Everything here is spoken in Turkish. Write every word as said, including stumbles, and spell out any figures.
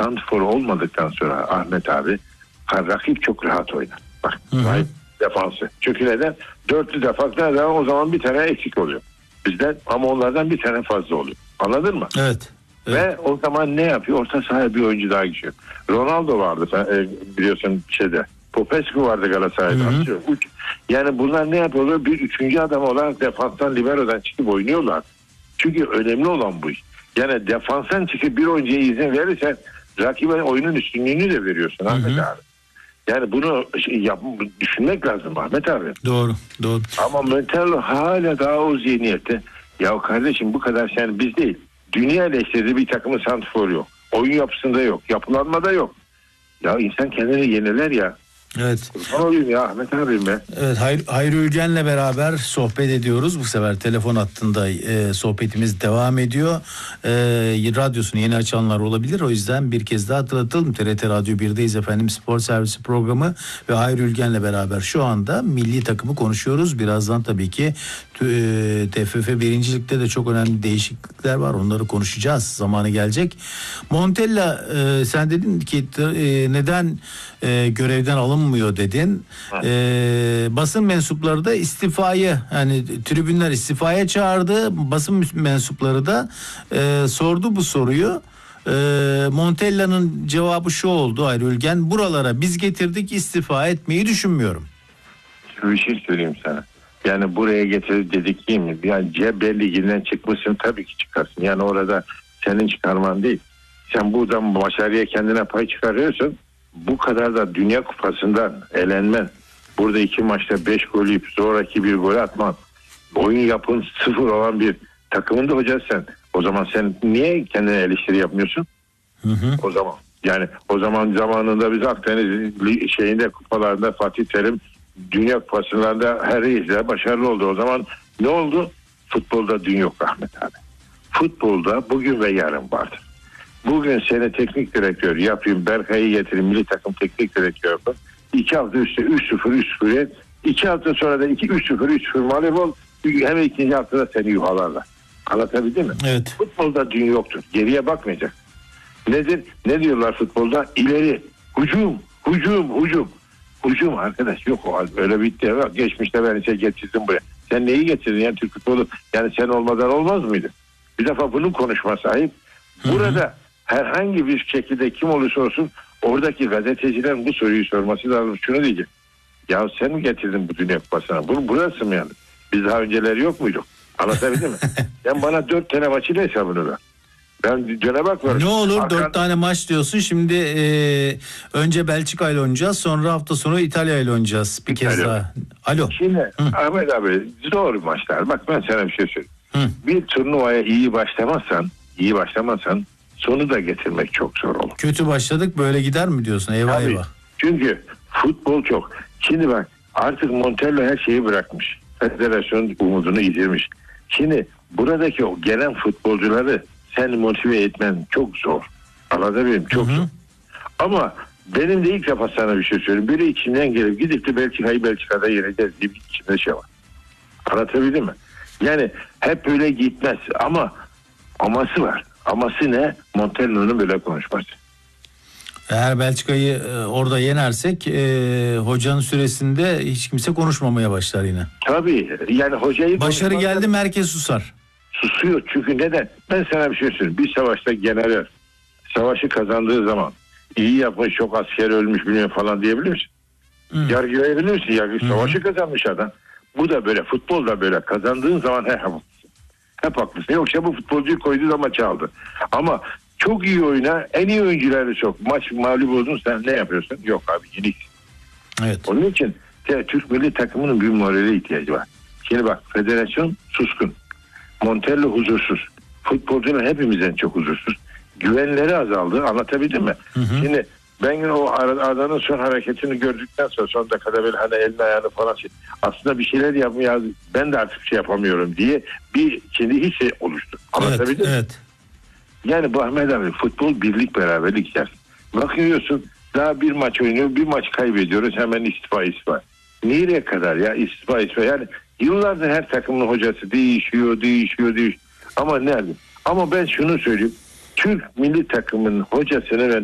santrfor olmadıktan sonra Ahmet abi rakip çok rahat oynar. Bak rahip defansı. Çünkü neden? Dörtlü defans nereden? O zaman bir tane eksik oluyor. Bizden ama onlardan bir tane fazla oluyor. Anladın mı? Evet. Evet. Ve o zaman ne yapıyor? Orta sahaya bir oyuncu daha geçiyor. Ronaldo vardı e, biliyorsun şeyde. Popescu vardı Galatasaray'da. Yani bunlar ne yapıyorlar? Bir üçüncü adam olarak defanstan, libero'dan çıkıp oynuyorlar. Çünkü önemli olan bu iş. Yani defanstan çıkıp bir oyuncuya izin verirsen rakibe oyunun üstünlüğünü de veriyorsun Ahmet abi. Yani bunu şey, yap, düşünmek lazım Ahmet abi. Doğru, doğru. Ama Montella hala daha o zihniyette. Ya kardeşim bu kadar sen biz değil. Dünya eleştirdiği bir takımın santrforu yok. Oyun yapısında yok. Yapılanmada yok. Ya insan kendini yeniler ya. Evet. Kurban olayım ya Ahmet abim be. Evet, Hayri, Hayri Ülgen'le beraber sohbet ediyoruz. Bu sefer telefon hattında e, sohbetimiz devam ediyor. E, radyosunu yeni açanlar olabilir. O yüzden bir kez daha hatırlatalım. T R T Radyo bir'deyiz efendim. Spor Servisi programı ve Hayri Ülgen'le beraber şu anda milli takımı konuşuyoruz. Birazdan tabii ki e, T F F birincilikte de çok önemli değişiklikler var. Onları konuşacağız. Zamanı gelecek. Montella e, sen dedin ki e, neden e, görevden alınmıyor dedin. E, basın mensupları da istifayı, yani tribünler istifaya çağırdı. Basın mensupları da e, sordu bu soruyu. E, Montella'nın cevabı şu oldu Hayri Ülgen. Buralara biz getirdik, istifa etmeyi düşünmüyorum. Bir şey söyleyeyim sana. Yani buraya getirdik dedik değil mi? Yani C B Ligi'nden çıkmışsın, tabii ki çıkarsın. Yani orada senin çıkarman değil. Sen buradan başarıya kendine pay çıkarıyorsun. Bu kadar da Dünya Kupası'ndan elenmen. Burada iki maçta beş gol yiyip sonraki bir gol atman. Oyun yapın sıfır olan bir takımın da hocası sen. O zaman sen niye kendine eleştiri yapmıyorsun? Hı hı. O zaman yani o zaman zamanında biz Akdeniz şeyinde kupalarında Fatih Terim Dünya Kupası'nda her izle başarılı oldu. O zaman ne oldu? Futbolda dün yok Ahmet abi. Futbolda bugün ve yarın vardır. Bugün seni teknik direktör yapayım, Berkay'ı getireyim, milli takım teknik direktör yapayım. İki hafta üstte üç sıfır üç sıfır. İki hafta sonra da iki üç sıfır üç sıfır mağlup ol. Hemen ikinci haftada seni yuhalarlar. Anlatabildim mi? Evet. Futbolda dün yoktur. Geriye bakmayacak. Nedir? Ne diyorlar futbolda? İleri. Hücum. Hücum. Hücum. Hücum arkadaş. Yok o öyle bitti. Geçmişte ben şey getirdim buraya. Sen neyi getirdin? Yani Türk futbolu yani sen olmadan olmaz mıydı? Bir defa bunun konuşması ayıp. Burada Hı-hı. herhangi bir şekilde kim olursa olsun oradaki gazetecilerin bu soruyu sorması lazım. Şunu diyecek. Ya sen mi getirdin bu Dünya Kupası'na? Bu, burası mı yani? Biz daha önceleri yok muyduk? Anlatabildim mi? Sen bana dört tane maçıyla hesabını ver. Ben döne bakmıyorum. Ne olur Arkan... dört tane maç diyorsun. Şimdi e, önce Belçika ile oynayacağız. Sonra hafta sonu İtalya ile oynayacağız. Bir kez Alo. daha. Alo. Şimdi Hı. Ahmet abi zor maçlar. Bak ben sana bir şey söyleyeyim. Hı. Bir turnuvaya iyi başlamazsan, iyi başlamazsan sonu da getirmek çok zor olur. Kötü başladık böyle gider mi diyorsun? Eyvah Tabii. eyvah. Çünkü futbol çok. Şimdi bak artık Montella her şeyi bırakmış. Federasyon umudunu yitirmiş. Şimdi buradaki o gelen futbolcuları sen motive etmen çok zor. Anlatabilirim çok hı hı. zor. Ama benim de ilk defa sana bir şey söyleyeyim. Biri içinden gelip gidip de Belçika'yı Belçika'da yeneceğiz diye bir içinde şey var. Anlatabildim mi? Yani hep böyle gitmez ama aması var. Aması ne? Montella'nın böyle konuşması. Eğer Belçika'yı e, orada yenersek e, hocanın süresinde hiç kimse konuşmamaya başlar yine. Tabii yani hocayı... Başarı geldi mi herkes susar. Susuyor çünkü neden? Ben sana bir şey söyleyeyim. Bir savaşta general savaşı kazandığı zaman iyi yapmış, çok asker ölmüş bilmiyorum falan diyebilir misin? Hmm. Yargılayabilir misin? Yargı, hmm. Savaşı kazanmış adam. Bu da böyle, futbol da böyle. Kazandığın zaman hep haklısın. Hep haklısın. Yoksa bu futbolcuyu koyduğu zaman çaldı. Ama çok iyi oyna, en iyi oyuncuları çok. Maç mağlup oldun sen ne yapıyorsun? Yok abi yenik. Evet. Onun için ya, Türk milli takımının bir morale ihtiyacı var. Şimdi bak federasyon suskun. Montella huzursuz. Futbolcular hepimizden çok huzursuz. Güvenleri azaldı. Anlatabildim mi? Hı hı. Şimdi ben o Arda'nın son hareketini gördükten sonra son dakikada böyle hani elini ayağını falan şey, aslında bir şeyler yapmıyor. Ben de artık bir şey yapamıyorum diye bir kendi hissi oluştu. Anlatabildim evet, mi? evet. Yani bu Ahmet abi futbol birlik beraberlik yer. Bakıyorsun daha bir maç oynuyor, bir maç kaybediyoruz hemen istifa istifa. Nereye kadar ya istifa istifa yani yıllardır her takımın hocası değişiyor değişiyor değişiyor ama nerede? Ama ben şunu söyleyeyim, Türk milli takımının hocasını ben